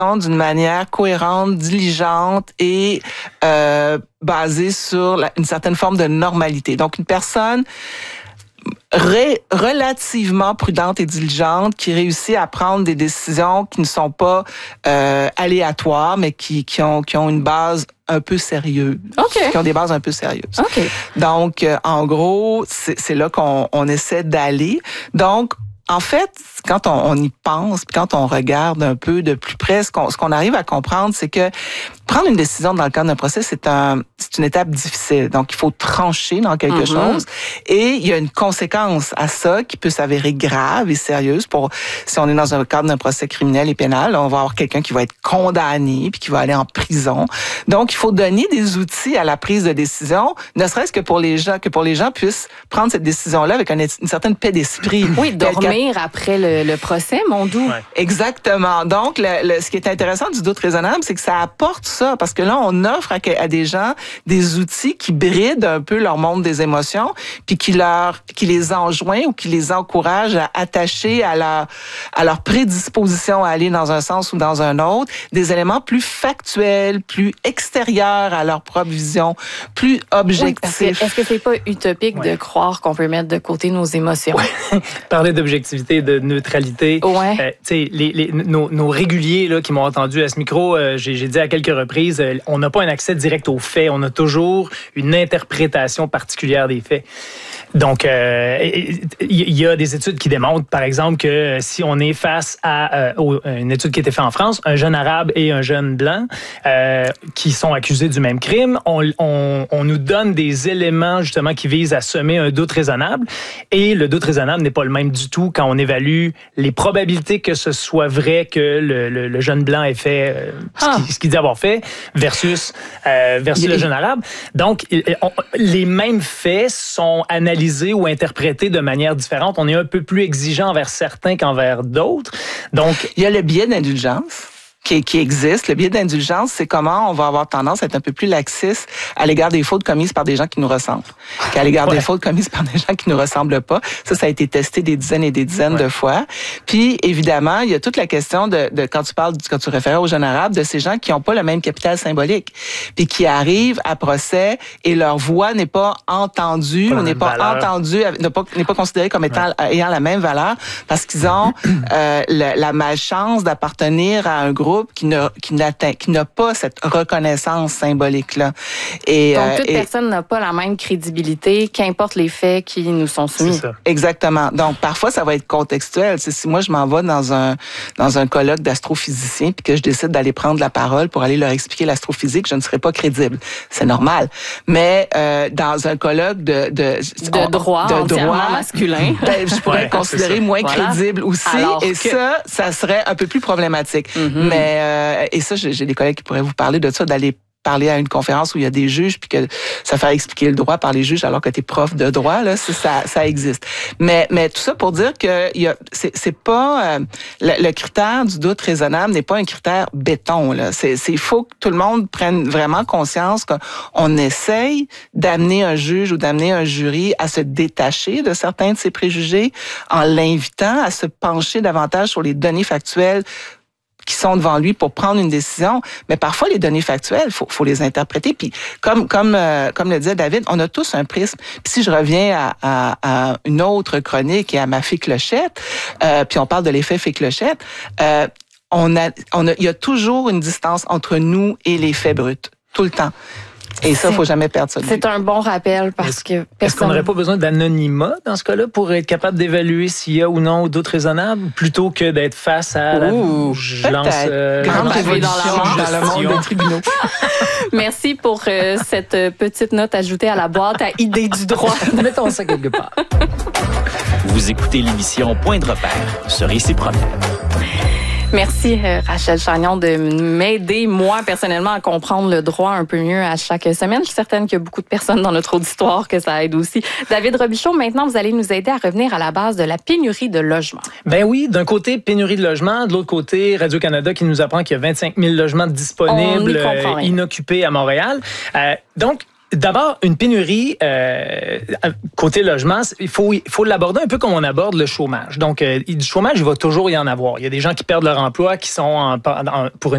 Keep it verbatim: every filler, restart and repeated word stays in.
d'une manière cohérente, diligente et euh, basée sur la, une certaine forme de normalité. Donc, une personne Ré, relativement prudente et diligente, qui réussit à prendre des décisions qui ne sont pas euh, aléatoires, mais qui, qui, ont, qui ont une base un peu sérieuse. Okay. Qui ont des bases un peu sérieuses. Okay. Donc, euh, en gros, c'est, c'est là qu'on on essaie d'aller. Donc, en fait, quand on, on y pense, puis quand on regarde un peu de plus près, ce qu'on, ce qu'on arrive à comprendre, c'est que prendre une décision dans le cadre d'un procès, c'est un, c'est une étape difficile. Donc, il faut trancher dans quelque mm-hmm. chose. Et il y a une conséquence à ça qui peut s'avérer grave et sérieuse. Pour si on est dans un cadre d'un procès criminel et pénal, on va avoir quelqu'un qui va être condamné puis qui va aller en prison. Donc, il faut donner des outils à la prise de décision, ne serait-ce que pour les gens, que pour les gens puissent prendre cette décision-là avec une, une certaine paix d'esprit. Oui, dormir après le, le procès, mon doux. Ouais. Exactement. Donc, le, le, ce qui est intéressant du doute raisonnable, c'est que ça apporte ça, parce que là, on offre à, à des gens des outils qui brident un peu leur monde des émotions, puis qui leur, qui les enjoignent ou qui les encouragent à attacher à leur, à leur prédisposition à aller dans un sens ou dans un autre, des éléments plus factuels, plus extérieurs à leur propre vision, plus objectifs. Oui, est-ce que c'est pas utopique ouais. de croire qu'on peut mettre de côté nos émotions? Ouais. Parler d'objectivité, de neutralité. Ouais. Euh, tu sais, les, les, nos, nos réguliers là, qui m'ont entendu à ce micro, euh, j'ai, j'ai dit à quelques reprises, euh, on n'a pas un accès direct aux faits, on a toujours une interprétation particulière des faits. Donc, il euh, y a des études qui démontrent, par exemple, que si on est face à euh, une étude qui a été faite en France, un jeune arabe et un jeune blanc euh, qui sont accusés du même crime, on, on, on nous donne des éléments justement qui visent à semer un doute raisonnable. Et le doute raisonnable n'est pas le même du tout quand on évalue les probabilités que ce soit vrai que le, le, le jeune blanc ait fait euh, ah. ce, qu'il, ce qu'il dit avoir fait versus, euh, versus le jeune arabe. Donc, on, les mêmes faits sont analysés ou interprétés de manière différente. On est un peu plus exigeant envers certains qu'envers d'autres. Donc, il y a le biais d'indulgence qui, qui existe. Le biais d'indulgence, c'est comment on va avoir tendance à être un peu plus laxiste à l'égard des fautes commises par des gens qui nous ressemblent qu'à l'égard ouais. des fautes commises par des gens qui nous ressemblent pas. Ça, ça a été testé des dizaines et des dizaines ouais. de fois. Puis, évidemment, il y a toute la question de, de quand tu parles, quand tu réfères aux jeunes arabes, de ces gens qui n'ont pas le même capital symbolique, puis qui arrivent à procès et leur voix n'est pas entendue, pas ou n'est pas valeur. entendue, n'est pas, n'est pas considérée comme étant, ouais. ayant la même valeur, parce qu'ils ont euh, la, la malchance d'appartenir à un groupe qui ne qui n'atteint qui n'a pas cette reconnaissance symbolique là. Et donc toute euh, personne n'a pas la même crédibilité, qu'importe les faits qui nous sont soumis. C'est ça. Exactement. Donc parfois ça va être contextuel. C'est si moi je m'en vais dans un dans un colloque d'astrophysiciens puis que je décide d'aller prendre la parole pour aller leur expliquer l'astrophysique, je ne serai pas crédible. C'est normal. Mais euh, dans un colloque de de, de droit, de droit masculin, ben, je pourrais ouais, être considéré moins voilà. crédible aussi. Alors et que... ça, ça serait un peu plus problématique. Mm-hmm. Mais euh, et ça, j'ai des collègues qui pourraient vous parler de ça, d'aller parler à une conférence où il y a des juges puis que ça fait expliquer le droit par les juges alors que t'es prof de droit là, ça ça existe. Mais mais tout ça pour dire que il y a c'est c'est pas euh, le, le critère du doute raisonnable n'est pas un critère béton là. C'est c'est il faut que tout le monde prenne vraiment conscience qu'on essaye d'amener un juge ou d'amener un jury à se détacher de certains de ses préjugés en l'invitant à se pencher davantage sur les données factuelles qui sont devant lui pour prendre une décision, mais parfois les données factuelles, faut faut les interpréter. Puis comme comme euh, comme le disait David, on a tous un prisme. Puis si je reviens à, à, à une autre chronique et à ma fée Clochette, euh, puis on parle de l'effet fée Clochette, euh, on a on a il y a toujours une distance entre nous et les faits bruts, tout le temps. Et ça, il ne faut jamais perdre ça de vue. C'est un bon rappel parce est-ce, que personne... Est-ce qu'on n'aurait pas besoin d'anonymat dans ce cas-là pour être capable d'évaluer s'il y a ou non doute raisonnable plutôt que d'être face à la... Ouh, je lance... Euh, grande révolution dans, dans le monde des tribunaux. Merci pour euh, cette petite note ajoutée à la boîte à idées du droit. Mettons ça quelque part. Vous écoutez l'émission Point de repère sur Réciproque. Merci euh, Rachel Chagnon de m'aider, moi, personnellement, à comprendre le droit un peu mieux à chaque semaine. Je suis certaine qu'il y a beaucoup de personnes dans notre auditoire que ça aide aussi. David Robichaud, maintenant, vous allez nous aider à revenir à la base de la pénurie de logements. Ben oui, d'un côté, pénurie de logements. De l'autre côté, Radio-Canada qui nous apprend qu'il y a vingt-cinq mille logements disponibles, euh, inoccupés à Montréal. Euh, donc, D'abord, une pénurie euh, côté logement, il faut il faut l'aborder un peu comme on aborde le chômage. Donc, euh, du chômage, il va toujours y en avoir. Il y a des gens qui perdent leur emploi, qui sont en, en, pour une